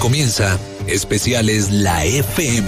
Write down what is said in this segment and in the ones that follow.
comienza Especiales La FM.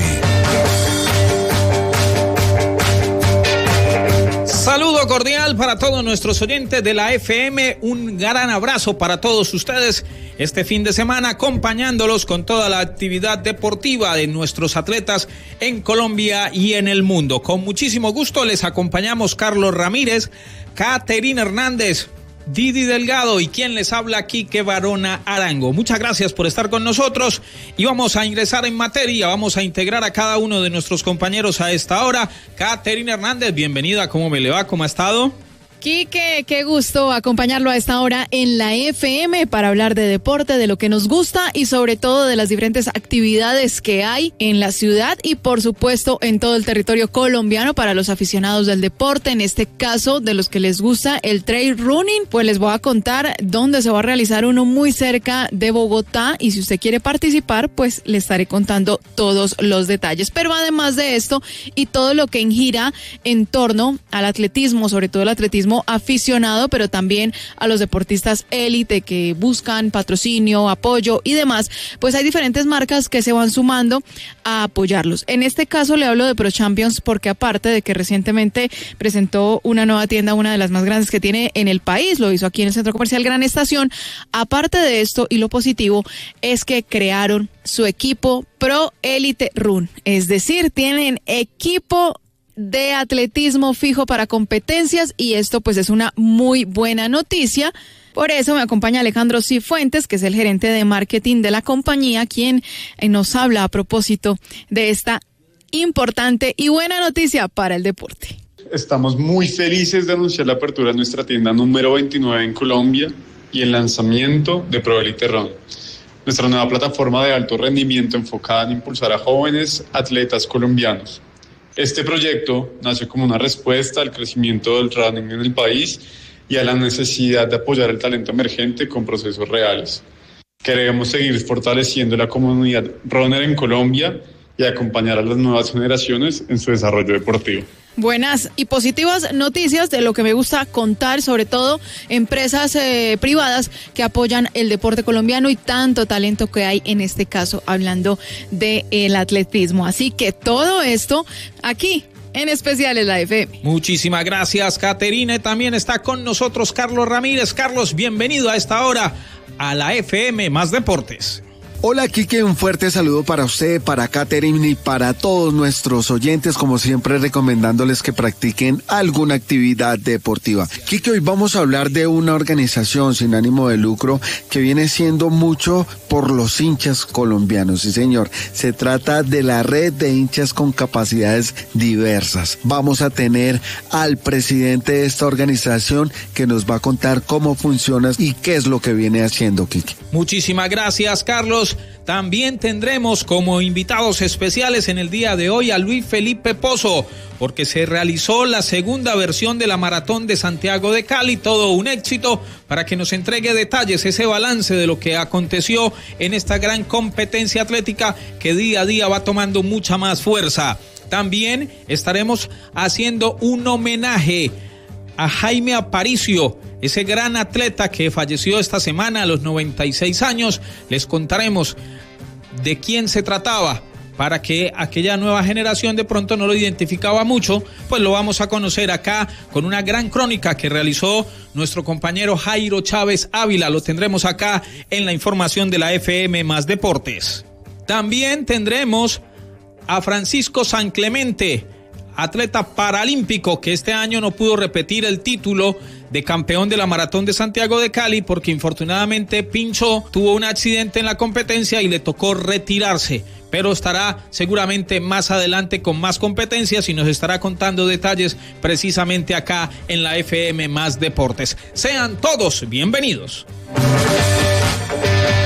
Saludo cordial para todos nuestros oyentes de la FM, un gran abrazo para todos ustedes este fin de semana, acompañándolos con toda la actividad deportiva de nuestros atletas en Colombia y en el mundo. Con muchísimo gusto les acompañamos Carlos Ramírez, Caterina Hernández, Didi Delgado y quien les habla, Quique Barona Arango. Muchas gracias por estar con nosotros y vamos a ingresar en materia, vamos a integrar a cada uno de nuestros compañeros a esta hora. Caterina Hernández, bienvenida, ¿cómo me le va? ¿Cómo ha estado? Quique, qué gusto acompañarlo a esta hora en la FM para hablar de deporte, de lo que nos gusta y sobre todo de las diferentes actividades que hay en la ciudad y por supuesto en todo el territorio colombiano para los aficionados del deporte, en este caso de los que les gusta el trail running, pues les voy a contar dónde se va a realizar uno muy cerca de Bogotá y si usted quiere participar, pues le estaré contando todos los detalles. Pero además de esto y todo lo que gira en torno al atletismo, sobre todo el atletismo aficionado, pero también a los deportistas élite que buscan patrocinio, apoyo y demás, pues hay diferentes marcas que se van sumando a apoyarlos. En este caso le hablo de Pro Champions porque aparte de que recientemente presentó una nueva tienda, una de las más grandes que tiene en el país, lo hizo aquí en el Centro Comercial Gran Estación, aparte de esto y lo positivo es que crearon su equipo Pro Elite Run, es decir, tienen equipo de atletismo fijo para competencias y esto pues es una muy buena noticia. Por eso me acompaña Alejandro Cifuentes, que es el gerente de marketing de la compañía, quien nos habla a propósito de esta importante y buena noticia para el deporte. Estamos muy felices de anunciar la apertura de nuestra tienda número 29 en Colombia y el lanzamiento de Pro Elite Run, nuestra nueva plataforma de alto rendimiento enfocada en impulsar a jóvenes atletas colombianos. Este proyecto nació como una respuesta al crecimiento del running en el país y a la necesidad de apoyar el talento emergente con procesos reales. Queremos seguir fortaleciendo la comunidad runner en Colombia y acompañar a las nuevas generaciones en su desarrollo deportivo. Buenas y positivas noticias de lo que me gusta contar, sobre todo empresas privadas que apoyan el deporte colombiano y tanto talento que hay en este caso, hablando del atletismo. Así que todo esto aquí en Especiales La FM. Muchísimas gracias, Caterina. También está con nosotros Carlos Ramírez. Carlos, bienvenido a esta hora a la FM Más Deportes. Hola Quique, un fuerte saludo para usted, para Caterina y para todos nuestros oyentes, como siempre recomendándoles que practiquen alguna actividad deportiva. Quique, hoy vamos a hablar de una organización sin ánimo de lucro que viene siendo mucho por los hinchas colombianos, sí señor. Se trata de la red de hinchas con capacidades diversas. Vamos a tener al presidente de esta organización que nos va a contar cómo funciona y qué es lo que viene haciendo, Quique. Muchísimas gracias, Carlos. También tendremos como invitados especiales en el día de hoy a Luis Felipe Pozo, porque se realizó la segunda versión de la Maratón de Santiago de Cali, todo un éxito, para que nos entregue detalles, ese balance de lo que aconteció en esta gran competencia atlética que día a día va tomando mucha más fuerza. También estaremos haciendo un homenaje a Jaime Aparicio, ese gran atleta que falleció esta semana a los 96 años. Les contaremos de quién se trataba para que aquella nueva generación de pronto no lo identificaba mucho, pues lo vamos a conocer acá con una gran crónica que realizó nuestro compañero Jairo Chávez Ávila. Lo tendremos acá en la información de la FM Más Deportes. También tendremos a Francisco San Clemente, atleta paralímpico que este año no pudo repetir el título de campeón de la Maratón de Santiago de Cali porque infortunadamente pinchó, tuvo un accidente en la competencia y le tocó retirarse, pero estará seguramente más adelante con más competencias y nos estará contando detalles precisamente acá en la FM Más Deportes. Sean todos bienvenidos.